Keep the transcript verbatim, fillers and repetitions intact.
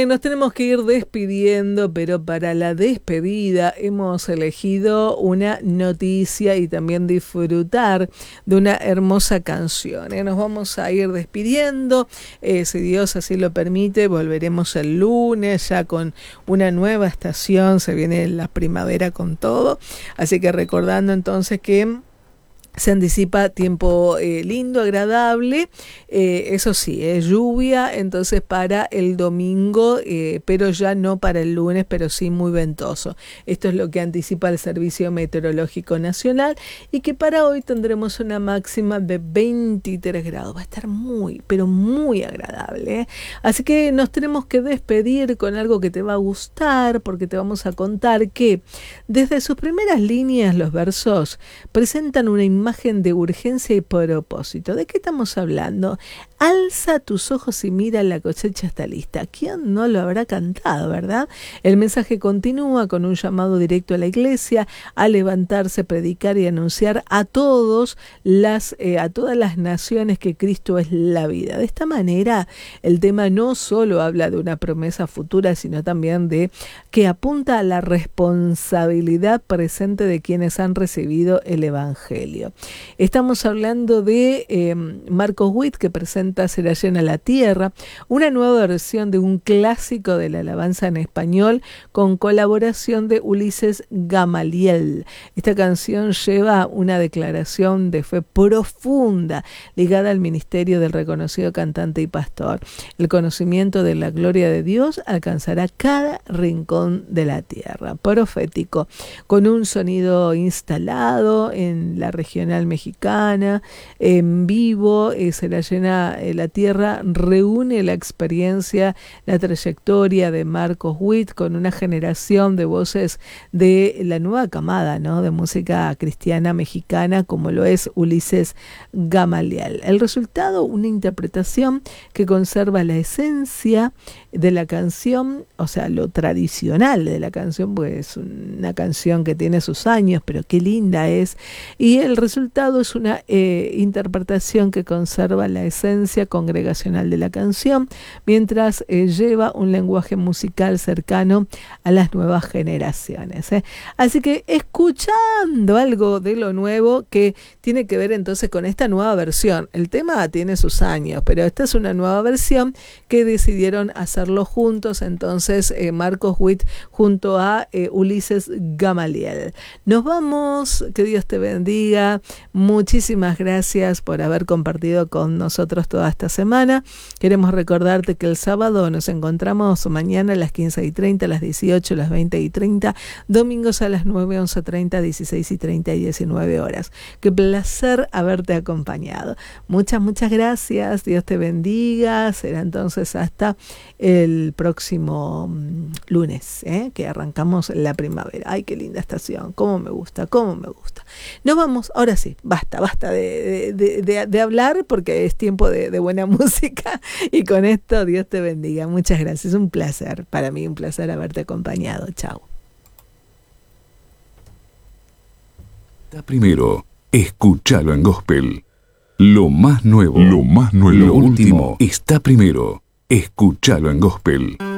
Bien, nos tenemos que ir despidiendo, pero para la despedida hemos elegido una noticia y también disfrutar de una hermosa canción. ¿eh? Nos vamos a ir despidiendo, eh, si Dios así lo permite, volveremos el lunes ya con una nueva estación, se viene la primavera con todo, así que recordando entonces que se anticipa tiempo eh, lindo, agradable, eh, eso sí, es eh, lluvia, entonces para el domingo, eh, pero ya no para el lunes, pero sí muy ventoso. Esto es lo que anticipa el Servicio Meteorológico Nacional y que para hoy tendremos una máxima de veintitrés grados. Va a estar muy, pero muy agradable. ¿eh? Así que nos tenemos que despedir con algo que te va a gustar, porque te vamos a contar que desde sus primeras líneas los versos presentan una imagen imagen de urgencia y propósito. ¿De qué estamos hablando? Alza tus ojos y mira, la cosecha está lista. ¿Quién no lo habrá cantado, verdad? El mensaje continúa con un llamado directo a la iglesia a levantarse, predicar y anunciar a todos las, eh, a todas las naciones que Cristo es la vida. De esta manera, el tema no solo habla de una promesa futura, sino también de que apunta a la responsabilidad presente de quienes han recibido el Evangelio. Estamos hablando de eh, Marcos Witt, que presenta Será llena la tierra, una nueva versión de un clásico de la alabanza en español con colaboración de Ulises Gamaliel. Esta canción lleva una declaración de fe profunda ligada al ministerio del reconocido cantante y pastor. El conocimiento de la gloria de Dios alcanzará cada rincón de la tierra. Profético, con un sonido instalado en la regional mexicana, en vivo, eh, Será llena eh, la tierra, reúne la experiencia, la trayectoria de Marcos Witt con una generación de voces de la nueva camada, ¿no? de música cristiana mexicana, como lo es Ulises Gamaliel. El resultado, una interpretación que conserva la esencia de la canción, o sea, lo tradicional de la canción, pues es una canción que tiene sus años, pero qué linda es, y el resultado es una eh, interpretación que conserva la esencia congregacional de la canción, mientras eh, lleva un lenguaje musical cercano a las nuevas generaciones. ¿eh? Así que escuchando algo de lo nuevo que tiene que ver entonces con esta nueva versión. El tema tiene sus años, pero esta es una nueva versión que decidieron hacerlo juntos, entonces eh, Marcos Witt junto a eh, Ulises Gamaliel. Nos vamos, que Dios te bendiga, muchísimas gracias por haber compartido con nosotros toda esta semana. Queremos recordarte que el sábado nos encontramos mañana a las quince y treinta, a las dieciocho, a las veinte y treinta, domingos a las nueve, once y treinta, dieciséis y treinta y diecinueve horas. Qué placer haberte acompañado. Muchas, muchas gracias. Dios te bendiga. Será entonces hasta el próximo um, lunes, ¿eh? que arrancamos la primavera. Ay, qué linda estación. Cómo me gusta, cómo me gusta. Nos vamos, ahora sí, basta, basta de, de, de, de hablar porque es tiempo de, de buena música y con esto Dios te bendiga. Muchas gracias, un placer, para mí un placer haberte acompañado. Chao. Primero, escúchalo en Gospel. Lo más nuevo, lo más nuevo, lo último está primero. Escúchalo en Gospel.